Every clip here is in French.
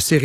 c'est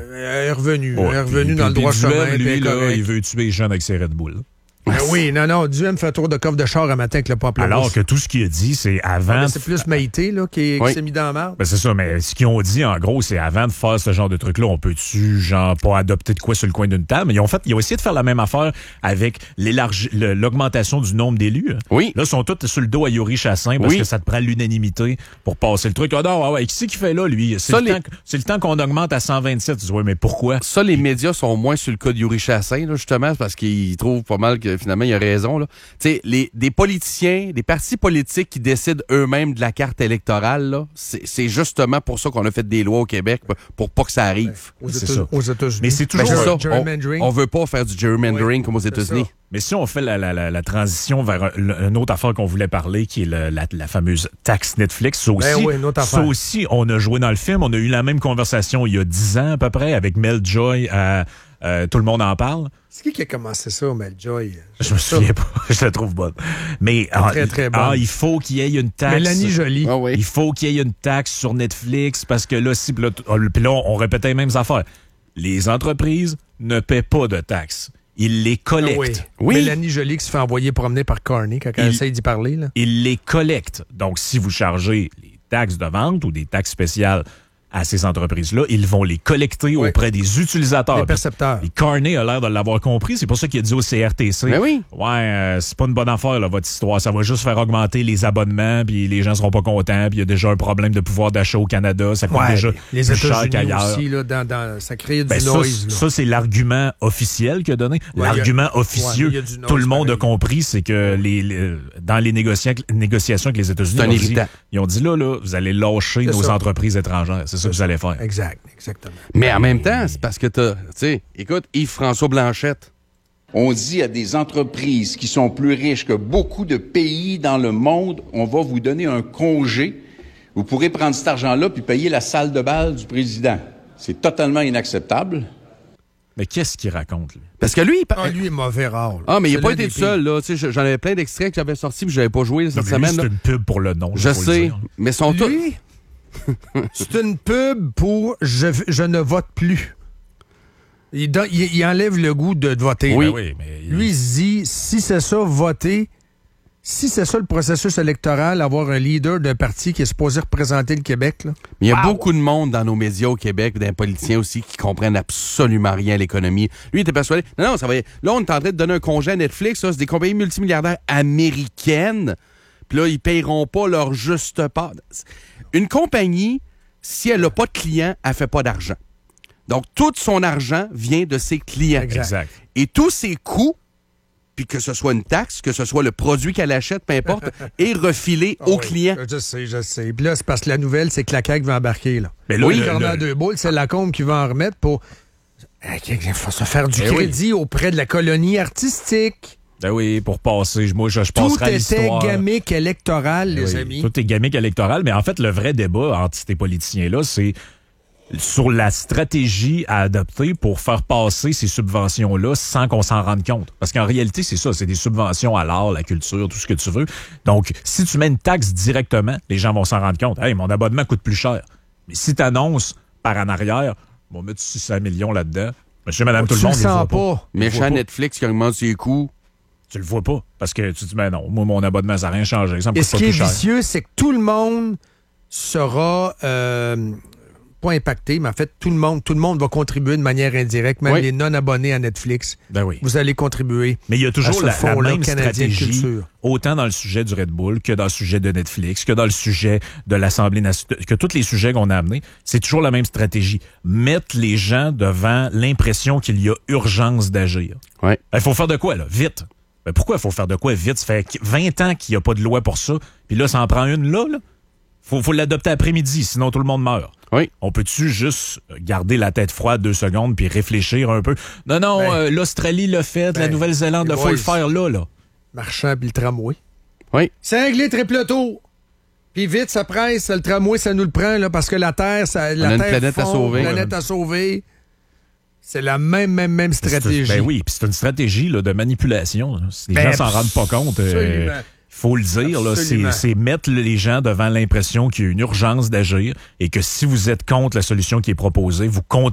revenu. Oh, Elle est revenu dans le droit chemin. Lui, là, il veut tuer les jeunes avec ses Red Bull. Oui, non, Duhem fait un tour de coffre de char un matin avec le pamplemousse. Alors que tout ce qu'il a dit, c'est avant... c'est plus Maïté là, qui s'est mis dans la marde. Ben c'est ça, mais ce qu'ils ont dit, en gros, c'est avant de faire ce genre de truc-là, on peut-tu, genre, pas adopter de quoi sur le coin d'une table? Mais ils ont essayé de faire la même affaire avec l'augmentation du nombre d'élus. Oui. Là, ils sont tous sur le dos à Yuri Chassin parce que ça te prend l'unanimité pour passer le truc. Ah non, ouais, qui c'est qui fait là, lui? C'est le temps qu'on augmente à 127. Tu dis, ouais, mais pourquoi? Ça, les médias sont moins sur le cas de Yuri Chassin, là, justement, parce qu'ils trouvent pas mal que finalement, il a raison. Tu sais, des politiciens, des partis politiques qui décident eux-mêmes de la carte électorale, là, c'est justement pour ça qu'on a fait des lois au Québec, pour pas que ça arrive. Aux États-Unis. Mais c'est toujours on veut pas faire du gerrymandering comme aux États-Unis. Mais si on fait la transition vers une autre affaire qu'on voulait parler, qui est la fameuse taxe Netflix, ça aussi, on a joué dans le film, on a eu la même conversation il y a 10 ans à peu près avec Mel Joy à Tout le monde en parle. C'est qui a commencé ça, Mel Joy? Je me souviens pas, je la trouve bonne. Mais très, très bonne. Il faut qu'il y ait une taxe. Mélanie Joly. Ah, oui. Il faut qu'il y ait une taxe sur Netflix parce que là, puis là, on répétait les mêmes affaires. Les entreprises ne paient pas de taxes. Ils les collectent. Oui. Mélanie Joly qui se fait envoyer promener par Carney quand elle essaye d'y parler. Là. Ils les collectent. Donc, si vous chargez les taxes de vente ou des taxes spéciales à ces entreprises-là, ils vont les collecter auprès des utilisateurs. Les percepteurs. Et Carney a l'air de l'avoir compris. C'est pour ça qu'il a dit au CRTC, mais oui. C'est pas une bonne affaire, là, votre histoire. Ça va juste faire augmenter les abonnements, puis les gens seront pas contents, puis il y a déjà un problème de pouvoir d'achat au Canada. Ça coûte déjà les plus cher États-Unis qu'ailleurs. aussi, là, ça crée du noise. Ça, c'est l'argument officiel qu'il a donné. L'argument officieux, tout le monde a compris, c'est que dans les négociations avec les États-Unis, ils ont dit, là, vous allez lâcher nos entreprises étrangères. C'est ça que vous allez faire. Exactement. Mais en même temps, c'est parce que écoute, Yves-François Blanchette. On dit à des entreprises qui sont plus riches que beaucoup de pays dans le monde, on va vous donner un congé. Vous pourrez prendre cet argent-là puis payer la salle de bal du président. C'est totalement inacceptable. Mais qu'est-ce qu'il raconte, lui? Parce que lui, lui est mauvais rare. Mais il n'a pas été tout seul, là. J'en avais plein d'extraits que j'avais sortis puis je n'avais pas joué cette semaine. C'est une pub pour le nom. Je sais, mais sont tous... C'est une pub pour je ne vote plus. Il enlève le goût de voter. Oui, mais... Lui, il se dit, si c'est ça, voter, si c'est ça le processus électoral, avoir un leader d'un parti qui est supposé représenter le Québec. Là. Mais il y a beaucoup de monde dans nos médias au Québec, des politiciens aussi, qui comprennent absolument rien à l'économie. Lui, il était persuadé. Non, ça va. Là, on est en train de donner un congé à Netflix. C'est des compagnies multimilliardaires américaines. Puis là, ils paieront pas leur juste part. Une compagnie, si elle n'a pas de clients, elle ne fait pas d'argent. Donc, tout son argent vient de ses clients. Exact. Et tous ses coûts, puis que ce soit une taxe, que ce soit le produit qu'elle achète, peu importe, est refilé aux clients. Je sais. Puis là, c'est parce que la nouvelle, c'est que la CAQ va embarquer. Là. Mais là, Bernard Debeaulle, c'est Lacombe qui va en remettre pour se faire du crédit auprès de la colonie artistique. Ben oui, pour passer. Moi, je passerai à l'histoire. Tout était gamique électorale, les amis. Tout est gamique électorale. Mais en fait, le vrai débat entre ces politiciens-là, c'est sur la stratégie à adopter pour faire passer ces subventions-là sans qu'on s'en rende compte. Parce qu'en réalité, c'est ça. C'est des subventions à l'art, la culture, tout ce que tu veux. Donc, si tu mets une taxe directement, les gens vont s'en rendre compte. Hey, mon abonnement coûte plus cher. Mais si tu annonces par en arrière, on va mettre 600 millions là-dedans. Monsieur, madame, tout le monde, tu le sens pas. Méchant Netflix qui augmente ses coûts. Tu le vois pas. Parce que tu te dis, ben non, moi, mon abonnement, ça n'a rien changé. Ça me coûte Et ce qui est cher. vicieux, c'est que tout le monde sera pas impacté, mais en fait, tout le monde va contribuer de manière indirecte, même les non-abonnés à Netflix. Ben oui. Vous allez contribuer. Mais il y a toujours la même stratégie, culture. autant dans le sujet du Red Bull que dans le sujet de Netflix, que dans le sujet de l'Assemblée nationale, que tous les sujets qu'on a amenés, c'est toujours la même stratégie. Mettre les gens devant l'impression qu'il y a urgence d'agir. Ouais. Il faut faire de quoi, là? Vite. Ben pourquoi il faut faire de quoi vite? Ça fait 20 ans qu'il n'y a pas de loi pour ça. Puis là, ça en prend une là. Faut l'adopter après-midi, sinon tout le monde meurt. Oui. On peut-tu juste garder la tête froide 2 secondes puis réfléchir un peu? Non, l'Australie l'a fait, la Nouvelle-Zélande, il faut le faire là. Marchand puis le tramway. Oui. C'est réglé, triple tour. Puis vite, ça presse, le tramway, ça nous le prend, là, parce que la Terre, une planète à sauver. Planète à sauver. C'est la même stratégie. Ben oui, puis c'est une stratégie là, de manipulation. Si les gens s'en rendent pas compte, il faut le dire, là, c'est mettre les gens devant l'impression qu'il y a une urgence d'agir et que si vous êtes contre la solution qui est proposée, vous